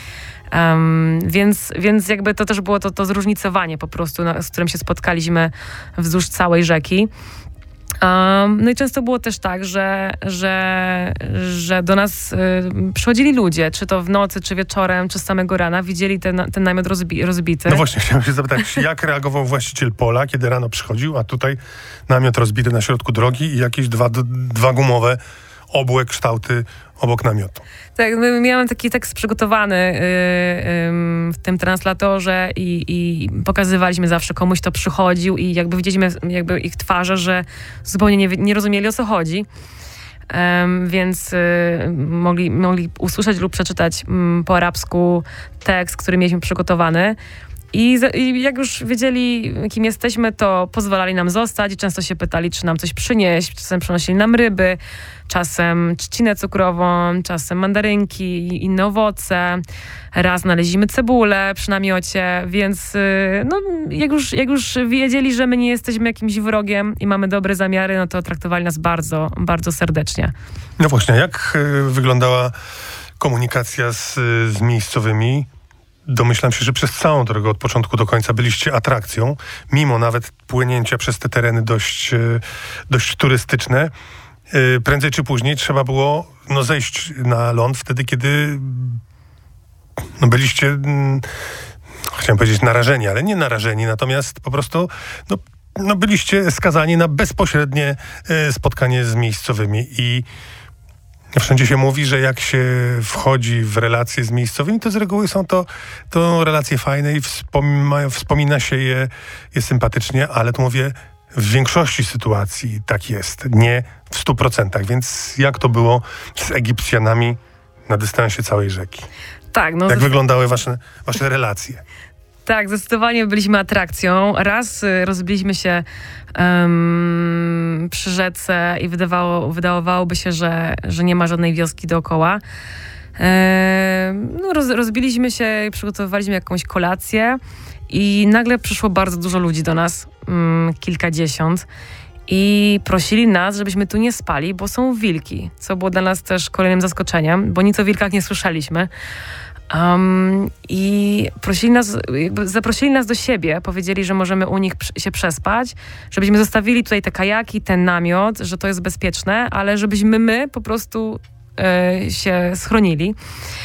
Speaker 4: Um, więc, więc jakby to też było to, to zróżnicowanie po prostu, na, z którym się spotkaliśmy wzdłuż całej rzeki. Um, no i często było też tak, że, że, że do nas y, przychodzili ludzie, czy to w nocy, czy wieczorem, czy z samego rana, widzieli ten, ten namiot rozbi- rozbity.
Speaker 3: No właśnie, chciałem się zapytać, jak reagował właściciel pola, kiedy rano przychodził, a tutaj namiot rozbity na środku drogi i jakieś dwa, dwa gumowe obłe kształty obok namiotu.
Speaker 4: Tak, my miałem taki tekst przygotowany yy, yy, w tym translatorze i, i pokazywaliśmy zawsze komuś, kto przychodził i jakby widzieliśmy jakby ich twarze, że zupełnie nie, nie rozumieli, o co chodzi. Um, więc y, mogli, mogli usłyszeć lub przeczytać um, po arabsku tekst, który mieliśmy przygotowany. I, z, I jak już wiedzieli, kim jesteśmy, to pozwalali nam zostać i często się pytali, czy nam coś przynieść. Czasem przynosili nam ryby, czasem trzcinę cukrową, czasem mandarynki i inne owoce. Raz znaleźliśmy cebulę przy namiocie, więc no, jak, już, jak już wiedzieli, że my nie jesteśmy jakimś wrogiem i mamy dobre zamiary, no to traktowali nas bardzo, bardzo serdecznie.
Speaker 3: No właśnie, jak y, wyglądała komunikacja z, z miejscowymi? Domyślam się, że przez całą drogę od początku do końca byliście atrakcją, mimo nawet płynięcia przez te tereny dość, dość turystyczne. Prędzej czy później trzeba było no, zejść na ląd wtedy, kiedy no, byliście, chciałem powiedzieć narażeni, ale nie narażeni, natomiast po prostu no, no, byliście skazani na bezpośrednie spotkanie z miejscowymi i wszędzie się mówi, że jak się wchodzi w relacje z miejscowymi, to z reguły są to, to relacje fajne i wspomina, wspomina się je, je sympatycznie, ale tu mówię, w większości sytuacji tak jest, nie w stu procentach. Więc jak to było z Egipcjanami na dystansie całej rzeki?
Speaker 4: Tak, no
Speaker 3: jak
Speaker 4: z...
Speaker 3: wyglądały wasze, wasze relacje?
Speaker 4: Tak, zdecydowanie byliśmy atrakcją. Raz y, rozbiliśmy się um, przy rzece i wydawało, wydawałoby się, że, że nie ma żadnej wioski dookoła. E, no, roz, rozbiliśmy się i przygotowywaliśmy jakąś kolację i nagle przyszło bardzo dużo ludzi do nas, um, kilkadziesiąt. I prosili nas, żebyśmy tu nie spali, bo są wilki, co było dla nas też kolejnym zaskoczeniem, bo nic o wilkach nie słyszeliśmy. Um, I prosili nas, jakby zaprosili nas do siebie, powiedzieli, że możemy u nich się przespać, żebyśmy zostawili tutaj te kajaki, ten namiot, że to jest bezpieczne, ale żebyśmy my po prostu e, się schronili.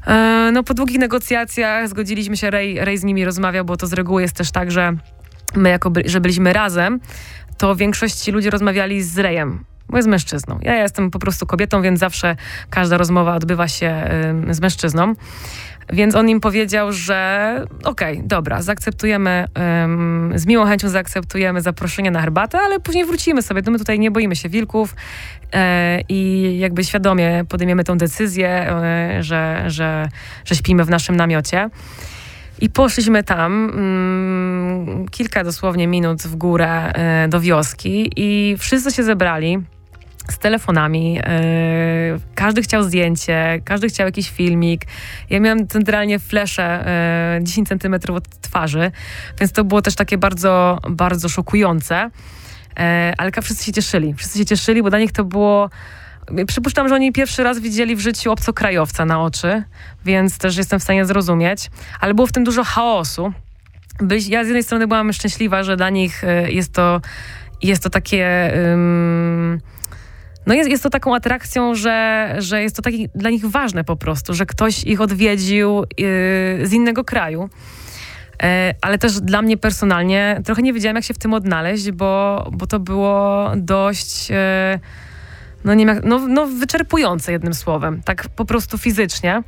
Speaker 4: E, no po długich negocjacjach zgodziliśmy się, Ray, Ray z nimi rozmawiał, bo to z reguły jest też tak, że my jako, by, że byliśmy razem, to większość ludzi rozmawiali z Rayem, bo jest mężczyzną. Ja jestem po prostu kobietą, więc zawsze każda rozmowa odbywa się y, z mężczyzną. Więc on im powiedział, że okej, okay, dobra, zaakceptujemy, um, z miłą chęcią zaakceptujemy zaproszenie na herbatę, ale później wrócimy sobie. No my tutaj nie boimy się wilków e, i jakby świadomie podejmiemy tą decyzję, e, że, że, że śpimy w naszym namiocie. I poszliśmy tam mm, kilka dosłownie minut w górę e, do wioski i wszyscy się zebrali z telefonami, yy, każdy chciał zdjęcie, każdy chciał jakiś filmik. Ja miałam centralnie fleszę yy, dziesięć centymetrów od twarzy, więc to było też takie bardzo, bardzo szokujące. Yy, ale wszyscy się cieszyli. Wszyscy się cieszyli, bo dla nich to było... Przypuszczam, że oni pierwszy raz widzieli w życiu obcokrajowca na oczy, więc też jestem w stanie zrozumieć. Ale było w tym dużo chaosu. Byś, ja z jednej strony byłam szczęśliwa, że dla nich yy, jest to, jest to takie... Yy, No jest, jest to taką atrakcją, że, że jest to taki dla nich ważne po prostu, że ktoś ich odwiedził yy, z innego kraju. Yy, ale też dla mnie personalnie trochę nie wiedziałam, jak się w tym odnaleźć, bo, bo to było dość yy, no, nie wiem jak, no, no wyczerpujące jednym słowem, tak po prostu fizycznie.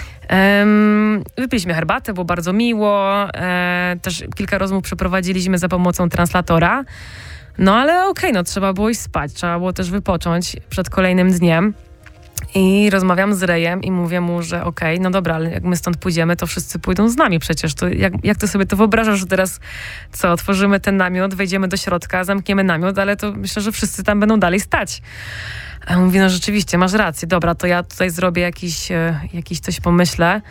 Speaker 4: Um, wypiliśmy herbatę, było bardzo miło. E, też kilka rozmów przeprowadziliśmy za pomocą translatora. No ale okej, okay, no trzeba było iść spać, trzeba było też wypocząć przed kolejnym dniem. I rozmawiam z Rayem i mówię mu, że okej, okay, no dobra, ale jak my stąd pójdziemy, to wszyscy pójdą z nami przecież. To jak, jak ty sobie to wyobrażasz, że teraz co, otworzymy ten namiot, wejdziemy do środka, zamkniemy namiot, ale to myślę, że wszyscy tam będą dalej stać. A on mówi, no rzeczywiście, masz rację, dobra, to ja tutaj zrobię jakiś, e, jakiś coś pomyślę.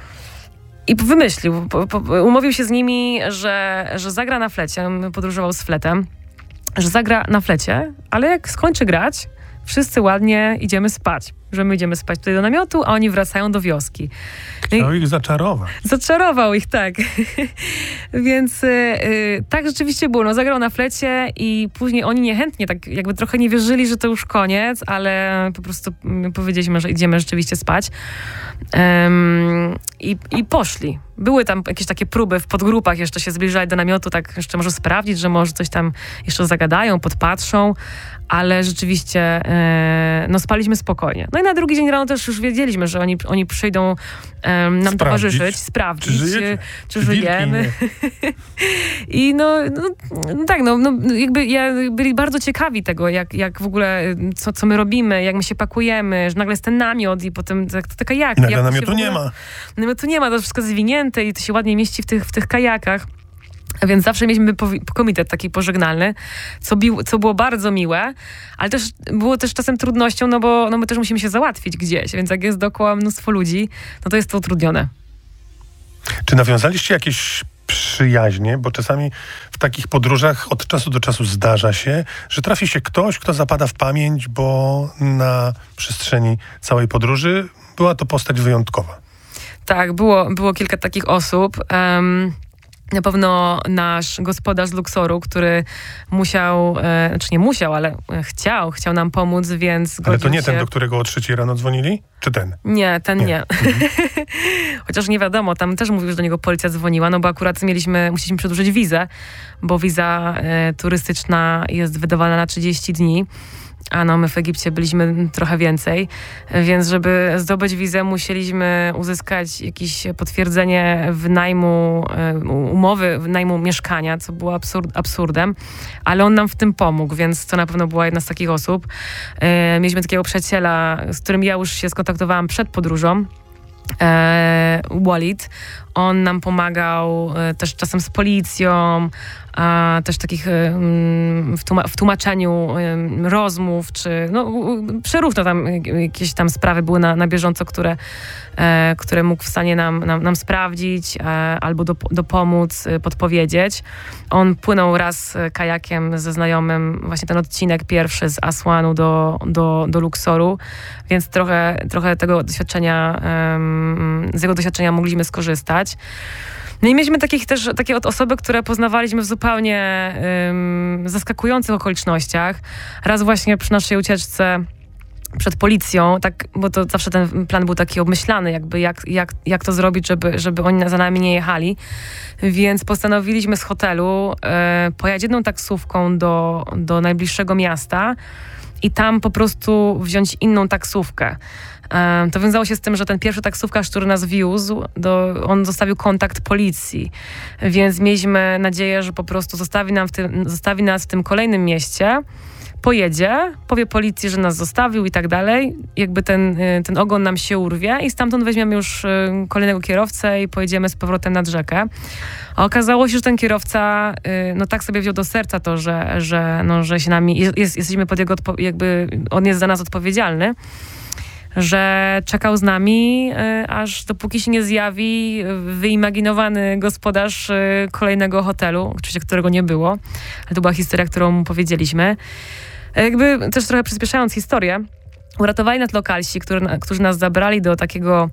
Speaker 4: I wymyślił, po, po, umówił się z nimi, że, że zagra na flecie, on podróżował z fletem, że zagra na flecie, ale jak skończy grać, wszyscy ładnie idziemy spać. Że my idziemy spać tutaj do namiotu, a oni wracają do wioski.
Speaker 3: Chciał ich zaczarować.
Speaker 4: Zaczarował ich, tak. Więc yy, tak rzeczywiście było. No, zagrał na flecie i później oni niechętnie, tak jakby trochę nie wierzyli, że to już koniec, ale po prostu powiedzieliśmy, że idziemy rzeczywiście spać. Um, i, I poszli. Były tam jakieś takie próby w podgrupach, jeszcze się zbliżali do namiotu, tak jeszcze może sprawdzić, że może coś tam jeszcze zagadają, podpatrzą, ale rzeczywiście e, no spaliśmy spokojnie. No i na drugi dzień rano też już wiedzieliśmy, że oni, oni przyjdą e, nam
Speaker 3: sprawdzić,
Speaker 4: towarzyszyć, sprawdzić,
Speaker 3: czy, żyjecie,
Speaker 4: czy, czy żyjemy. I no, no, no tak, no, no jakby ja, byli bardzo ciekawi tego, jak, jak w ogóle, co, co my robimy, jak my się pakujemy, że nagle jest ten namiot i potem tak, to taka jak.
Speaker 3: I nagle
Speaker 4: jak
Speaker 3: namiotu
Speaker 4: ogóle,
Speaker 3: nie ma.
Speaker 4: Namiotu nie ma, to wszystko zwinięte i to się ładnie mieści w tych, w tych kajakach. Więc zawsze mieliśmy komitet taki pożegnalny, co, bił, co było bardzo miłe, ale też było też czasem trudnością, no bo no my też musimy się załatwić gdzieś, więc jak jest dookoła mnóstwo ludzi, no to jest to utrudnione.
Speaker 3: Czy nawiązaliście jakieś przyjaźnie? Bo czasami w takich podróżach od czasu do czasu zdarza się, że trafi się ktoś, kto zapada w pamięć, bo na przestrzeni całej podróży była to postać wyjątkowa.
Speaker 4: Tak, było, było kilka takich osób. Um, Na pewno nasz gospodarz z Luxoru, który musiał, e, czy nie musiał, ale chciał, chciał nam pomóc, więc zgodził
Speaker 3: Ale to nie
Speaker 4: się.
Speaker 3: ten, do którego o trzeciej rano dzwonili? Czy ten?
Speaker 4: Nie, ten nie.
Speaker 3: nie.
Speaker 4: Chociaż nie wiadomo, tam też mówił, że do niego policja dzwoniła, no bo akurat mieliśmy, musieliśmy przedłużyć wizę, bo wiza e, turystyczna jest wydawana na trzydzieści dni. A no, my w Egipcie byliśmy trochę więcej, więc żeby zdobyć wizę, musieliśmy uzyskać jakieś potwierdzenie wynajmu, umowy wynajmu mieszkania, co było absurd, absurdem, ale on nam w tym pomógł, więc to na pewno była jedna z takich osób. Mieliśmy takiego przyjaciela, z którym ja już się skontaktowałam przed podróżą, E, Walid. On nam pomagał e, też czasem z policją, a też takich e, w, tłuma- w tłumaczeniu e, rozmów, czy no, przeróżne tam jakieś tam sprawy były na, na bieżąco, które, e, które mógł w stanie nam, nam, nam sprawdzić e, albo do, dopomóc, e, podpowiedzieć. On płynął raz kajakiem ze znajomym, właśnie ten odcinek pierwszy z Aswanu do, do, do Luxoru, więc trochę, trochę tego doświadczenia, um, z jego doświadczenia mogliśmy skorzystać. No i mieliśmy takich też, takie osoby, które poznawaliśmy w zupełnie um, zaskakujących okolicznościach. Raz właśnie przy naszej ucieczce przed policją, tak, bo to zawsze ten plan był taki obmyślany, jakby jak, jak, jak to zrobić, żeby, żeby oni za nami nie jechali. Więc postanowiliśmy z hotelu e, pojechać jedną taksówką do, do najbliższego miasta i tam po prostu wziąć inną taksówkę. E, to wiązało się z tym, że ten pierwszy taksówkarz, który nas wiózł, do, on zostawił kontakt policji, więc mieliśmy nadzieję, że po prostu zostawi, nam w tym, zostawi nas w tym kolejnym mieście, pojedzie, powie policji, że nas zostawił i tak dalej. Jakby ten, ten ogon nam się urwie i stamtąd weźmiemy już kolejnego kierowcę i pojedziemy z powrotem nad rzekę. A okazało się, że ten kierowca no tak sobie wziął do serca to, że, że, no, że się nami, jest, jesteśmy pod jego, jakby on jest za nas odpowiedzialny, że czekał z nami, aż dopóki się nie zjawi wyimaginowany gospodarz kolejnego hotelu, oczywiście którego nie było, ale to była historia, którą mu powiedzieliśmy. Jakby też trochę przyspieszając historię, uratowali nas lokalsi, którzy, którzy nas zabrali do takiego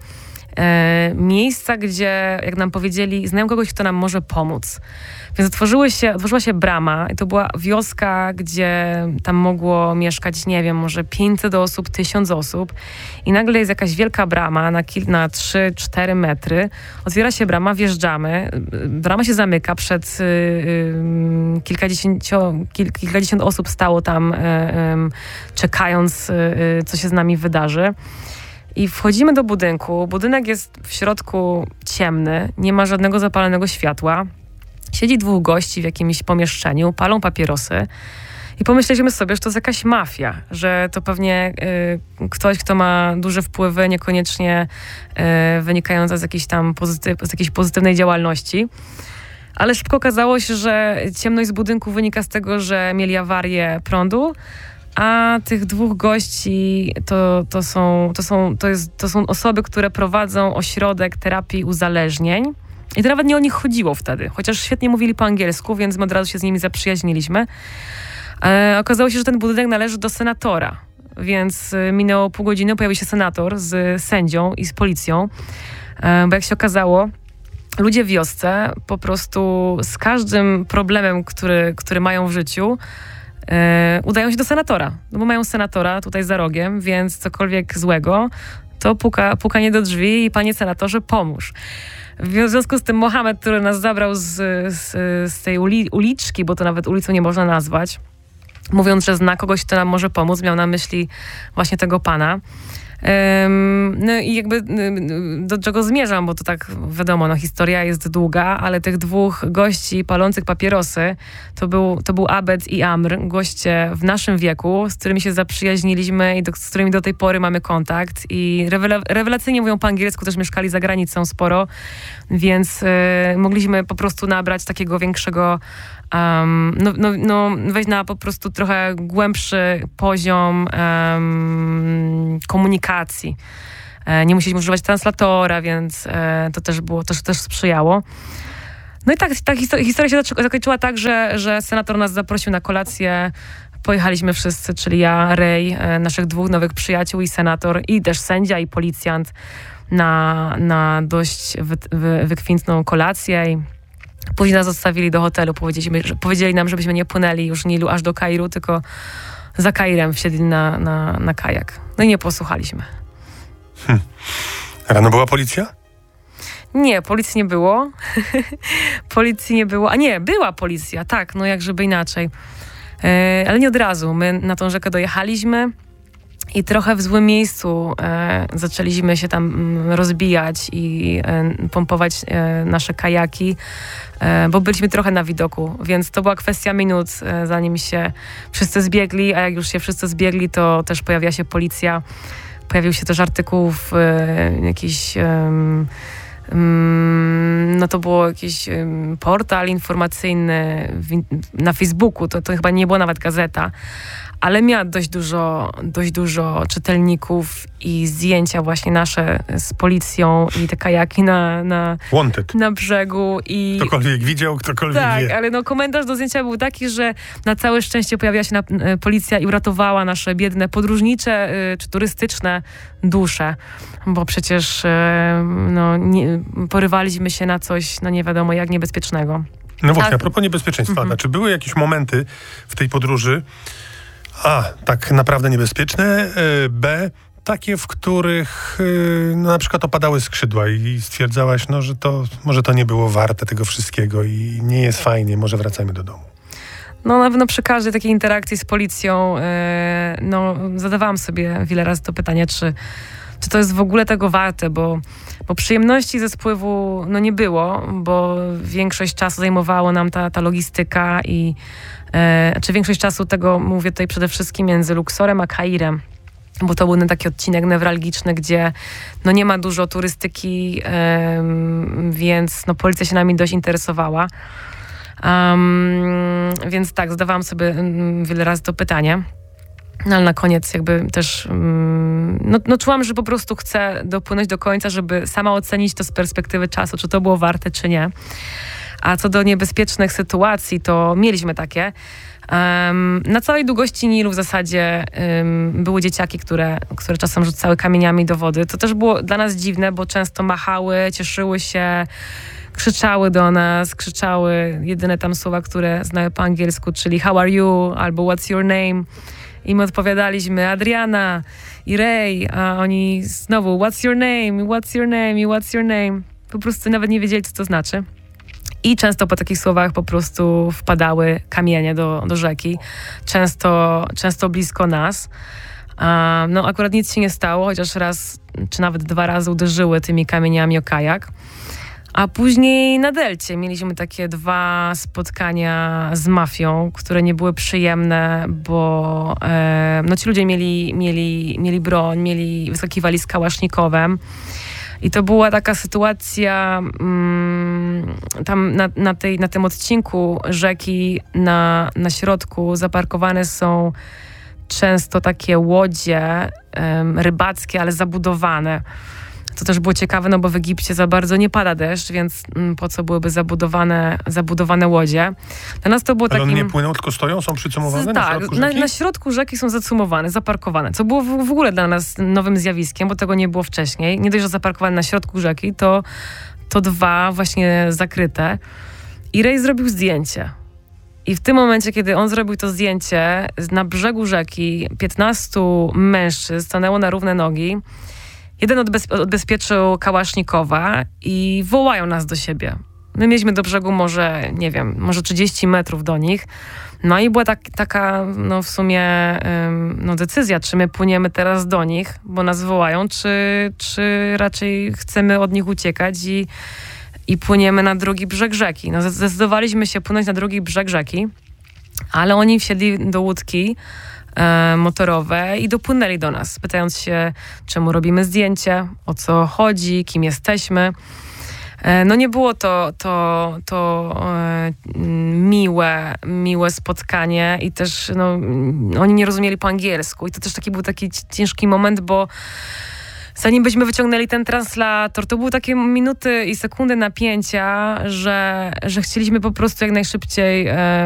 Speaker 4: e, miejsca, gdzie, jak nam powiedzieli, znają kogoś, kto nam może pomóc. Więc otworzyły się, otworzyła się brama i to była wioska, gdzie tam mogło mieszkać, nie wiem, może pięćset osób, tysiąc osób i nagle jest jakaś wielka brama na, kil- na trzy cztery metry. Otwiera się brama, wjeżdżamy. Brama się zamyka przed y, y, kilkadziesięcio, kil, kilkadziesiąt osób stało tam y, y, czekając, y, y, co się z nami wydarzy. I wchodzimy do budynku. Budynek jest w środku ciemny, nie ma żadnego zapalonego światła. Siedzi dwóch gości w jakimś pomieszczeniu, palą papierosy i pomyśleliśmy sobie, że to jest jakaś mafia, że to pewnie y, ktoś, kto ma duże wpływy, niekoniecznie y, wynikające z jakiejś tam pozytyw, z jakiejś pozytywnej działalności. Ale szybko okazało się, że ciemność z budynku wynika z tego, że mieli awarię prądu, a tych dwóch gości to, to, są, to, są, to, jest, to są osoby, które prowadzą ośrodek terapii uzależnień. I to nawet nie o nich chodziło wtedy, chociaż świetnie mówili po angielsku, więc my od razu się z nimi zaprzyjaźniliśmy. E, okazało się, że ten budynek należy do senatora, więc minęło pół godziny, pojawił się senator z sędzią i z policją, e, bo jak się okazało, ludzie w wiosce po prostu z każdym problemem, który, który mają w życiu, e, udają się do senatora, no bo mają senatora tutaj za rogiem, więc cokolwiek złego, to puka, pukanie do drzwi i panie senatorze, pomóż. W związku z tym Mohamed, który nas zabrał z, z, z tej uli, uliczki, bo to nawet ulicą nie można nazwać, mówiąc, że zna kogoś, kto nam może pomóc, miał na myśli właśnie tego pana. Um, no i jakby do czego zmierzam, bo to tak wiadomo, no historia jest długa, ale tych dwóch gości palących papierosy to był, to był Abed i Amr, goście w naszym wieku, z którymi się zaprzyjaźniliśmy i do, z którymi do tej pory mamy kontakt i rewela- rewelacyjnie mówią po angielsku, też mieszkali za granicą sporo, więc y, mogliśmy po prostu nabrać takiego większego Um, no, no, no, wejść na po prostu trochę głębszy poziom um, komunikacji. E, nie musieliśmy używać translatora, więc e, to też było, też, też sprzyjało. No i tak, ta historia się zakończyła tak, że, że senator nas zaprosił na kolację. Pojechaliśmy wszyscy, czyli ja, Ray, e, naszych dwóch nowych przyjaciół i senator, i też sędzia i policjant na, na dość wy, wy, wykwintną kolację. I później nas zostawili do hotelu, powiedzieli, że, powiedzieli nam, żebyśmy nie płynęli już Nilu aż do Kairu, tylko za Kairem wsiedli na, na, na kajak. No i nie posłuchaliśmy.
Speaker 3: Hmm. Rano była policja?
Speaker 4: Nie, policji nie było. Policji nie było. A nie, była policja, tak, no jak żeby inaczej. E, ale nie od razu. My na tą rzekę dojechaliśmy i trochę w złym miejscu e, zaczęliśmy się tam m, rozbijać i e, pompować e, nasze kajaki, e, bo byliśmy trochę na widoku, więc to była kwestia minut, e, zanim się wszyscy zbiegli, a jak już się wszyscy zbiegli, to też pojawiła się policja, pojawił się też artykuł w e, jakiś... E, no to było jakiś portal informacyjny na Facebooku, to, to chyba nie była nawet gazeta, ale miała dość dużo, dość dużo czytelników i zdjęcia właśnie nasze z policją i te kajaki na, na, na brzegu. I
Speaker 3: ktokolwiek widział, ktokolwiek
Speaker 4: tak,
Speaker 3: wie.
Speaker 4: ale no komentarz do zdjęcia był taki, że na całe szczęście pojawiła się na, policja i uratowała nasze biedne podróżnicze y, czy turystyczne dusze, bo przecież y, no, nie, porywaliśmy się na coś, no nie wiadomo jak niebezpiecznego.
Speaker 3: No właśnie,
Speaker 4: a,
Speaker 3: a propos niebezpieczeństwa,
Speaker 4: mm-hmm.
Speaker 3: znaczy były jakieś momenty w tej podróży, A, tak naprawdę niebezpieczne. B, takie, w których no, na przykład opadały skrzydła i stwierdzałaś, no, że to może to nie było warte tego wszystkiego i nie jest fajnie, może wracajmy do domu.
Speaker 4: No na pewno przy każdej takiej interakcji z policją yy, no, zadawałam sobie wiele razy to pytanie, czy, czy to jest w ogóle tego warte, bo, bo przyjemności ze spływu no, nie było, bo większość czasu zajmowało nam ta, ta logistyka i yy, czy większość czasu tego, mówię tutaj przede wszystkim między Luxorem a Kairem, bo to był ten taki odcinek newralgiczny, gdzie no, nie ma dużo turystyki, yy, więc no, policja się nami dość interesowała. Um, więc tak, zadawałam sobie um, wiele razy to pytanie, no ale na koniec jakby też um, no, no czułam, że po prostu chcę dopłynąć do końca, żeby sama ocenić to z perspektywy czasu, czy to było warte, czy nie. A co do niebezpiecznych sytuacji, to mieliśmy takie. Um, na całej długości Nilu w zasadzie um, były dzieciaki, które, które czasem rzucały kamieniami do wody. To też było dla nas dziwne, bo często machały, cieszyły się, krzyczały do nas, krzyczały jedyne tam słowa, które znały po angielsku, czyli how are you albo what's your name. I my odpowiadaliśmy Adriana i Ray, a oni znowu what's your name, what's your name, what's your name. Po prostu nawet nie wiedzieli, co to znaczy. I często po takich słowach po prostu wpadały kamienie do, do rzeki, często, często blisko nas. Um, no akurat nic się nie stało, chociaż raz czy nawet dwa razy uderzyły tymi kamieniami o kajak. A później na Delcie mieliśmy takie dwa spotkania z mafią, które nie były przyjemne, bo e, no ci ludzie mieli, mieli, mieli broń, mieli, wyskakiwali z kałasznikowem. I to była taka sytuacja mm, tam na, na, tej, na tym odcinku rzeki na, na środku zaparkowane są często takie łodzie um, rybackie, ale zabudowane. To też było ciekawe, no bo w Egipcie za bardzo nie pada deszcz, więc mm, po co byłyby zabudowane, zabudowane łodzie. Dla nas to było
Speaker 3: Ale
Speaker 4: takim...
Speaker 3: one nie płyną, tylko stoją? Są przycumowane
Speaker 4: z,
Speaker 3: na
Speaker 4: tak,
Speaker 3: środku
Speaker 4: na,
Speaker 3: rzeki?
Speaker 4: na środku rzeki są zacumowane, zaparkowane, co było w, w ogóle dla nas nowym zjawiskiem, bo tego nie było wcześniej. Nie dość, że zaparkowane na środku rzeki, to, to dwa właśnie zakryte. I Ray zrobił zdjęcie. I w tym momencie, kiedy on zrobił to zdjęcie, na brzegu rzeki piętnastu mężczyzn stanęło na równe nogi. Jeden odbez- odbezpieczył kałasznikowa i wołają nas do siebie. My mieliśmy do brzegu może, nie wiem, może trzydzieści metrów do nich. No i była tak, taka no w sumie ym, no decyzja, czy my płyniemy teraz do nich, bo nas wołają, czy, czy raczej chcemy od nich uciekać i, i płyniemy na drugi brzeg rzeki. No zdecydowaliśmy się płynąć na drugi brzeg rzeki, ale oni wsiedli do łódki motorowe i dopłynęli do nas, pytając się, czemu robimy zdjęcie, o co chodzi, kim jesteśmy. No nie było to, to, to e, miłe, miłe spotkanie i też no, oni nie rozumieli po angielsku i to też taki był taki ciężki moment, bo zanim byśmy wyciągnęli ten translator, to były takie minuty i sekundy napięcia, że, że chcieliśmy po prostu jak najszybciej e,